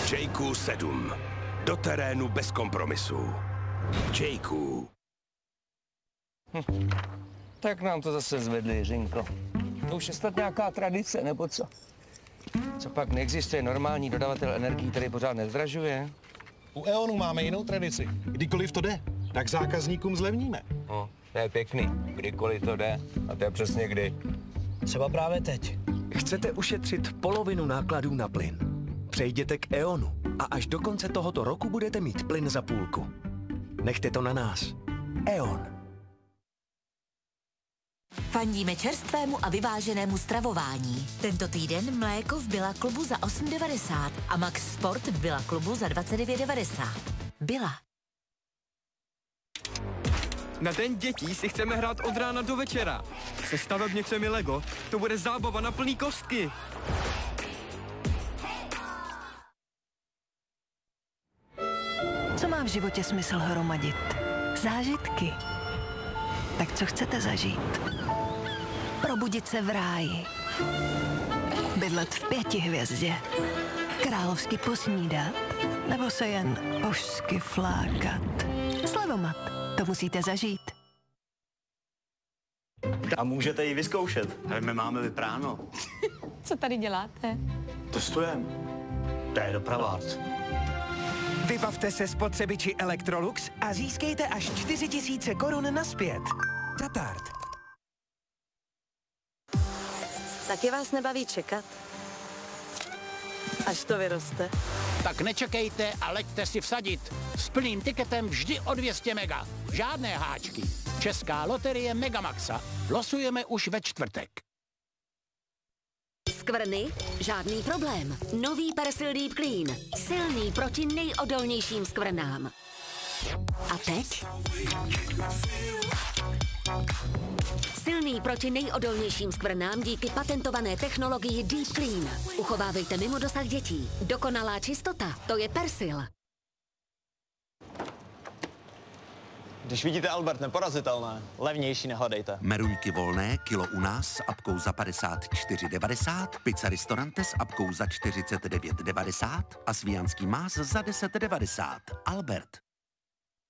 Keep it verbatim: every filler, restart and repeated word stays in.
J Q sedm. Do terénu bez kompromisů. J Q. Hm. Tak nám to zase zvedli, Jiřinko. To už je snad nějaká tradice, nebo co? Co pak, neexistuje normální dodavatel energií, který pořád nezdražuje? U E.ONu máme jinou tradici. Kdykoliv to jde, tak zákazníkům zlevníme. No, to je pěkný. Kdykoliv to jde. A to je přesně kdy. Třeba právě teď. Chcete ušetřit polovinu nákladů na plyn? Přejděte k E.ONu a až do konce tohoto roku budete mít plyn za půlku. Nechte to na nás. E.ON. Fandíme čerstvému a vyváženému stravování. Tento týden mléko v Billa klubu za osm devadesát a Max Sport v Billa klubu za dvacet devět devadesát. Billa. Na Den dětí si chceme hrát od rána do večera. Se stavebnicemi Lego to bude zábava na plný kostky. Co má v životě smysl hromadit? Zážitky. Tak co chcete zažít? Probudit se v ráji. Bydlet v pěti hvězdě. Královsky posnídat. Nebo se jen božsky flákat. Slevomat. To musíte zažít. A můžete ji vyzkoušet. Ale my máme vypráno. Co tady děláte? Testujeme. To je dopravák. Vybavte se spotřebiči Electrolux a získejte až čtyři tisíce korun nazpět. Tatart. Taky vás nebaví čekat? Až to vyroste. Tak nečekejte a leďte si vsadit. S plným tiketem vždy o dvě stě mega. Žádné háčky. Česká loterie Megamaxa. Losujeme už ve čtvrtek. Skvrny? Žádný problém. Nový Persil Deep Clean. Silný proti nejodolnějším skvrnám. A teď? Silný proti nejodolnějším skvrnám díky patentované technologii Deep Clean. Uchovávejte mimo dosah dětí. Dokonalá čistota, to je Persil. Když vidíte Albert neporazitelné, levnější nehledejte. Meruňky volné, kilo u nás s apkou za padesát čtyři devadesát, pizza Ristorante s apkou za čtyřicet devět devadesát a svíjanský más za deset devadesát. Albert.